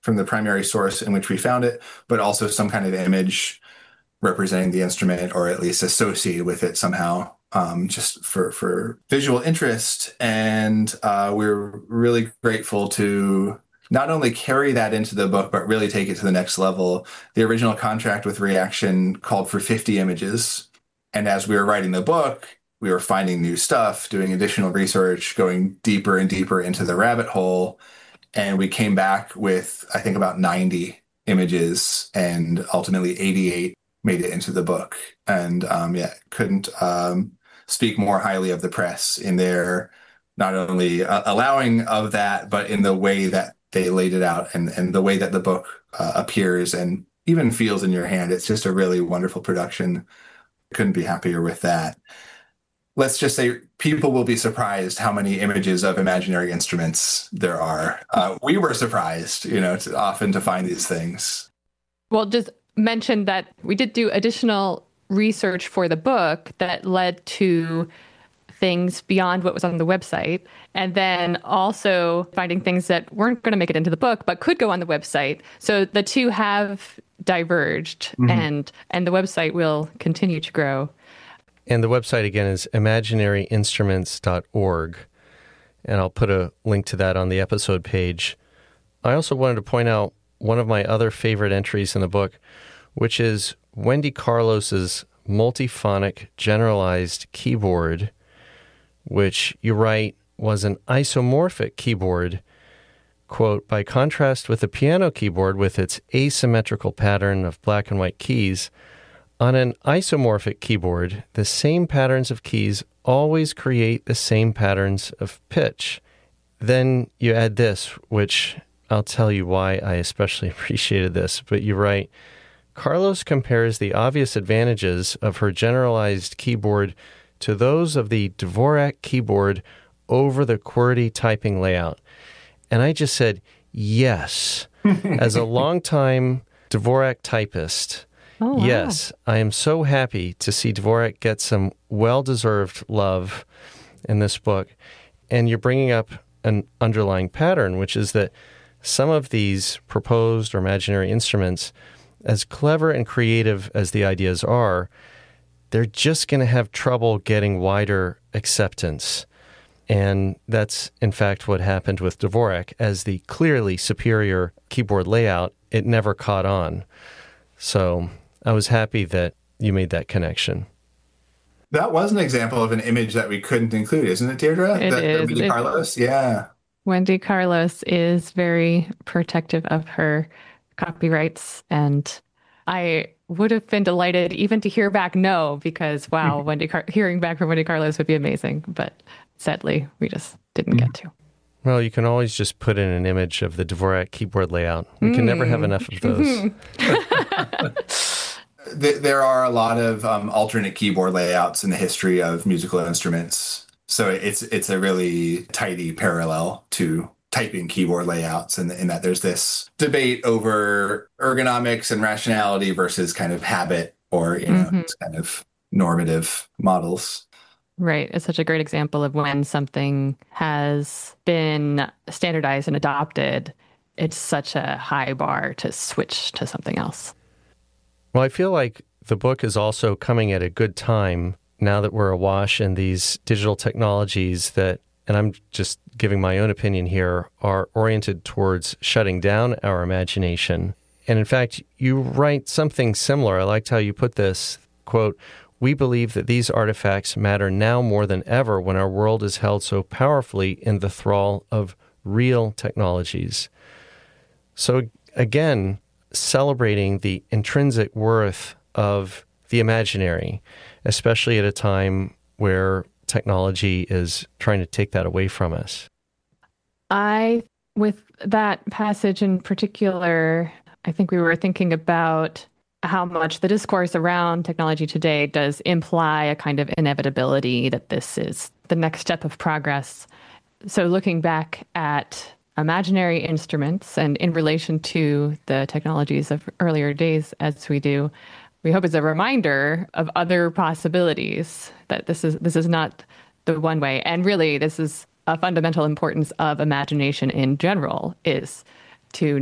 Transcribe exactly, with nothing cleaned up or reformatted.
from the primary source in which we found it, but also some kind of image representing the instrument or at least associated with it somehow, um, just for, for visual interest. And uh, we're really grateful to not only carry that into the book, but really take it to the next level. The original contract with Reaction called for fifty images. And as we were writing the book, we were finding new stuff, doing additional research, going deeper and deeper into the rabbit hole. And we came back with, I think, about ninety images, and ultimately eighty-eight made it into the book. And um, yeah, couldn't um, speak more highly of the press in their not only uh, allowing of that, but in the way that they laid it out, and, and the way that the book uh, appears and even feels in your hand. It's just a really wonderful production. Couldn't be happier with that. Let's just say people will be surprised how many images of imaginary instruments there are. Uh, we were surprised, you know, to, often to find these things. Well, just mention that we did do additional research for the book that led to things beyond what was on the website, and then also finding things that weren't going to make it into the book but could go on the website. So the two have diverged, mm-hmm. and and the website will continue to grow. And the website again is imaginary instruments dot org, and I'll put a link to that on the episode page. I also wanted to point out one of my other favorite entries in the book, which is Wendy Carlos's multiphonic generalized keyboard, which you write was an isomorphic keyboard, quote, by contrast with the piano keyboard with its asymmetrical pattern of black and white keys. On an isomorphic keyboard, the same patterns of keys always create the same patterns of pitch. Then you add this, which I'll tell you why I especially appreciated this, but you write, Carlos compares the obvious advantages of her generalized keyboard to those of the Dvorak keyboard over the QWERTY typing layout. And I just said, yes. As a longtime Dvorak typist, oh, wow. Yes, I am so happy to see Dvorak get some well-deserved love in this book. And you're bringing up an underlying pattern, which is that some of these proposed or imaginary instruments, as clever and creative as the ideas are, they're just going to have trouble getting wider acceptance. And that's, in fact, what happened with Dvorak. As the clearly superior keyboard layout, it never caught on. So I was happy that you made that connection. That was an example of an image that we couldn't include, isn't it, Deirdre? It that, is. Wendy Carlos, yeah. Wendy Carlos is very protective of her copyrights, and I would have been delighted even to hear back no, because wow, Wendy Car- hearing back from Wendy Carlos would be amazing. But sadly, we just didn't get to. Well, you can always just put in an image of the Dvorak keyboard layout. We mm. can never have enough of those. There are a lot of um, alternate keyboard layouts in the history of musical instruments. So it's it's a really tidy parallel to typing keyboard layouts, and in, in that there's this debate over ergonomics and rationality versus kind of habit or, you know, mm-hmm. kind of normative models. Right. It's such a great example of when something has been standardized and adopted, it's such a high bar to switch to something else. Well, I feel like the book is also coming at a good time now that we're awash in these digital technologies that, and I'm just giving my own opinion here, are oriented towards shutting down our imagination. And in fact, you write something similar. I liked how you put this, quote, we believe that these artifacts matter now more than ever when our world is held so powerfully in the thrall of real technologies. So again, celebrating the intrinsic worth of the imaginary, especially at a time where technology is trying to take that away from us. I, with that passage in particular, I think we were thinking about how much the discourse around technology today does imply a kind of inevitability that this is the next step of progress. So looking back at imaginary instruments and in relation to the technologies of earlier days as we do, we hope it's a reminder of other possibilities, that this is this is not the one way. And really, this is a fundamental importance of imagination in general, is to